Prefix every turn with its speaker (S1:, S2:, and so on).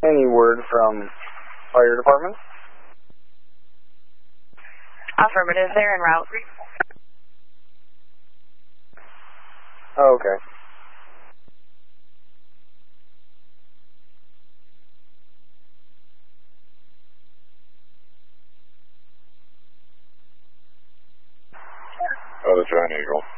S1: Any word from fire department?
S2: Affirmative, they're en route.
S1: Oh, okay.
S3: Oh, the Giant Eagle.